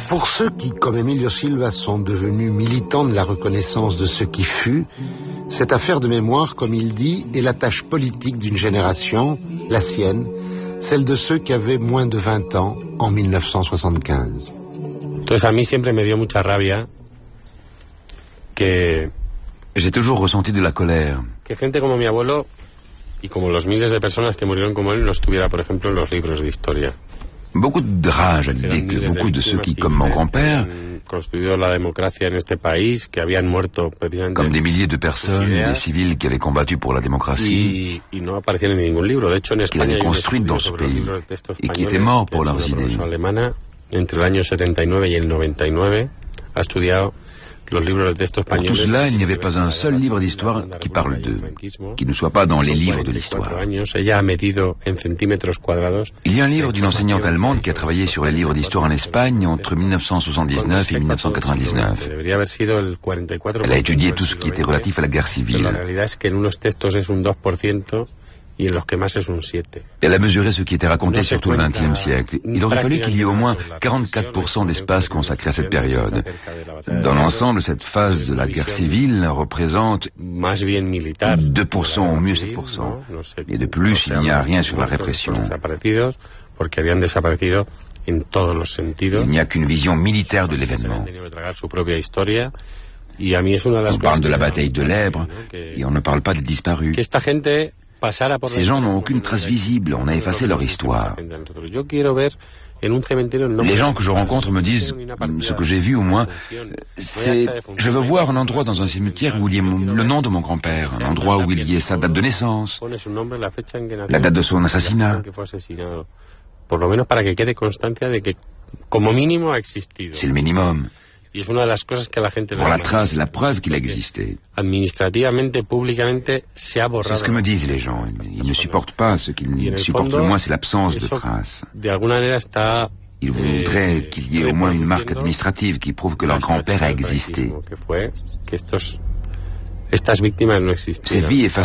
Pour ceux qui, comme Emilio Silva, sont devenus militants de la reconnaissance de ce qui fut, cette affaire de mémoire, comme il dit, est la tâche politique d'une génération, la sienne, celle de ceux qui avaient moins de 20 ans en 1975. Entonces a mí siempre me dio mucha rabia que... J'ai toujours ressenti de la colère. Que gente como mi abuelo y como los miles de personas que murieron como él no estuviera, por ejemplo, en los libros de historia. Beaucoup de rage à l'idée que beaucoup de ceux qui, comme mon grand-père, construido la democracia en este país, que habían muerto precisamente comme des milliers de personnes, des civils qui avaient combattu pour la démocratie, y no aparecían en ningún libro. De hecho, en España qu'il avait construite dans ce pays et qui étaient morts pour leurs idées. Alemana, entre el año 79 y el 99, ha estudiado los libros de texto Pour españoles. tout cela, il n'y avait pas un seul livre d'histoire qui parle d'eux, qui ne soit pas dans les livres de l'histoire. Ella ha medido en centímetros cuadrados. Il y a un livre d'une enseignante allemande qui a travaillé sur les livres d'histoire en Espagne entre 1979 et 1999. Elle a étudié tout ce qui était relatif à la guerre civile. La realidad es que en unos textos es un 2%. Y en los que más es un 7. Elle a mesuré ce qui était raconté sur tout le XXe siècle. Il aurait fallu qu'il y ait au moins 44% d'espace consacré à cette période. Dans l'ensemble, cette phase de la guerre civile représente 2% ou mieux 7%. Et de plus, il n'y a rien sur la répression. Il n'y a qu'une vision militaire de l'événement. On parle de la bataille de l'Èbre et on ne parle pas des disparus. Ces gens n'ont aucune trace visible, on a effacé leur histoire. Les gens que je rencontre me disent, ce que j'ai vu au moins, c'est, je veux voir un endroit dans un cimetière où il y ait le nom de mon grand-père, un endroit où il y ait sa date de naissance, la date de son assassinat. C'est le minimum. Pour la trace, la preuve qu'il existait. C'est ce que me disent les gens. Ils ne supportent pas. Ce qu'ils supportent le moins, c'est l'absence de traces. Ils voudraient qu'il y ait au moins une marque administrative qui prouve que leur grand-père a existé. Ces vies effacées